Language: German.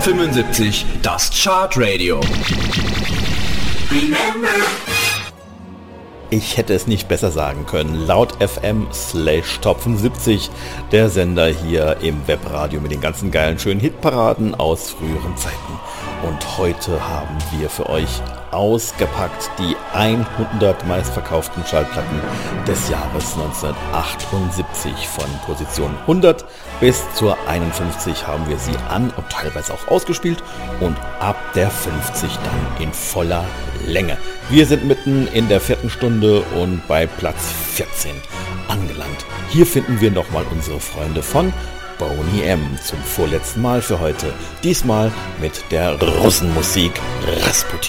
75, das Chartradio. Ich hätte es nicht besser sagen können. Laut FM/Top 75, der Sender hier im Webradio mit den ganzen geilen, schönen Hitparaden aus früheren Zeiten. Und heute haben wir für euch ausgepackt die 100 meistverkauften Schallplatten des Jahres 1978. Von Position 100 bis zur 51 haben wir sie an und teilweise auch ausgespielt und ab der 50 dann in voller Länge. Wir sind mitten in der 4. Stunde und bei Platz 14 angelangt. Hier finden wir nochmal unsere Freunde von Boney M. zum vorletzten Mal für heute. Diesmal mit der Russenmusik Rasputin.